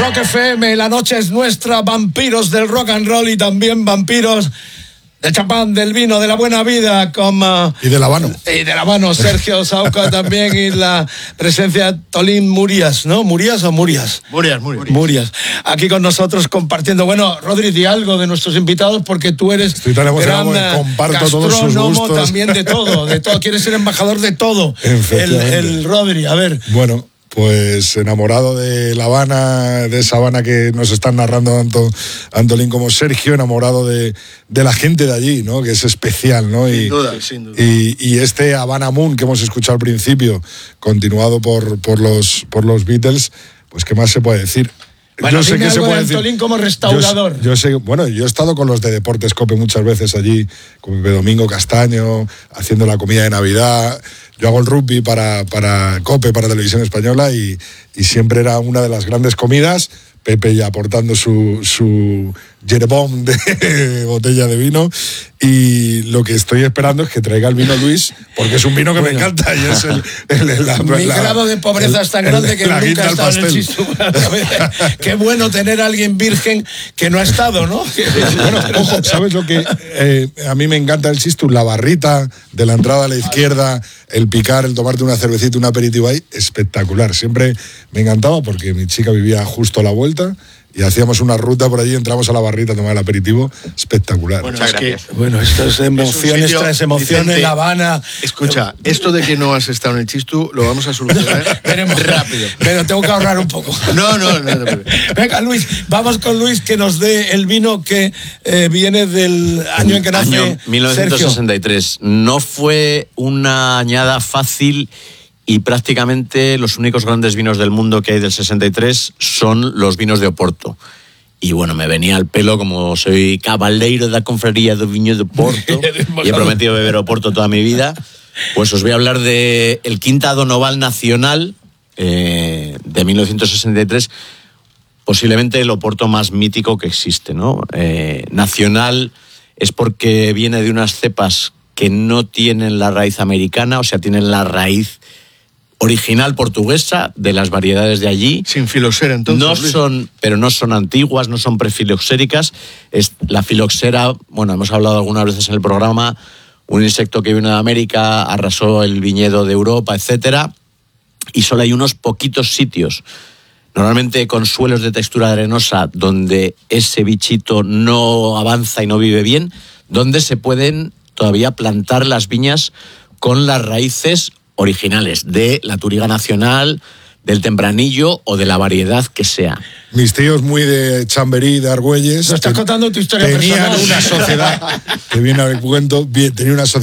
Rock FM, la noche es nuestra, vampiros del rock and roll y también vampiros de champán, del vino, de la buena vida, como... Y del habano. Y del habano, Sergio Sauca también, y la presencia de Tolín Murias, ¿no? ¿Murias o Murias? Murias. Aquí con nosotros compartiendo. Bueno, Rodri, di algo de nuestros invitados, porque tú eres gran gastrónomo también de todo. Quieres ser embajador de todo. El Rodri, a ver. Bueno, pues enamorado de La Habana, de esa Habana que nos están narrando tanto Antolín como Sergio, enamorado de la gente de allí, ¿no? Que es especial, ¿no? Sin duda. Y este Habana Moon que hemos escuchado al principio, continuado por los Beatles, pues ¿qué más se puede decir? Bueno, yo sé que se puede decir. Antolín como restaurador. Yo he estado con los de Deportes COPE muchas veces allí, con Pepe Domingo Castaño, haciendo la comida de Navidad. Yo hago el rugby para COPE, para Televisión Española, y siempre era una de las grandes comidas. Pepe ya aportando su jerebón de botella de vino, y lo que estoy esperando es que traiga el vino Luis, porque es un vino que me encanta, y es mi grado de pobreza es tan grande que nunca he estado en el Chistu. Qué bueno tener a alguien virgen que no ha estado, ¿no? Bueno, ojo, ¿sabes lo que a mí me encanta el Chistu? La barrita de la entrada a la izquierda, el picar, el tomarte una cervecita, un aperitivo ahí, espectacular. Siempre me encantaba porque mi chica vivía justo a la vuelta y hacíamos una ruta por allí, entramos a la barrita a tomar el aperitivo, espectacular. Bueno, estas emociones, traes emociones, La Habana. Escucha, esto de que no has estado en el Chistu lo vamos a solucionar rápido. Pero tengo que ahorrar un poco. No. Venga, Luis, vamos con Luis, que nos dé el vino que viene del año en que nace año 1963. Sergio. No fue una añada fácil, y prácticamente los únicos grandes vinos del mundo que hay del 63 son los vinos de Oporto. Y bueno, me venía al pelo, como soy cabaleiro de la confraría de viño de Oporto y he prometido beber Oporto toda mi vida, pues os voy a hablar de el Quinta Donoval Nacional de 1963, posiblemente el Oporto más mítico que existe, ¿no? Nacional es porque viene de unas cepas que no tienen la raíz americana, o sea, tienen la raíz original portuguesa de las variedades de allí. Sin filoxera, entonces. No son antiguas, no son prefiloxéricas. La filoxera, bueno, hemos hablado algunas veces en el programa, un insecto que vino de América, arrasó el viñedo de Europa, etcétera, y solo hay unos poquitos sitios, normalmente con suelos de textura arenosa, donde ese bichito no avanza y no vive bien, donde se pueden todavía plantar las viñas con las raíces originales de la Touriga Nacional, del Tempranillo o de la variedad que sea. Mis tíos muy de Chamberí, de Argüelles... ¿No estás contando tu historia tenían personal? Una sociedad, que viene al cuento, tenía una sociedad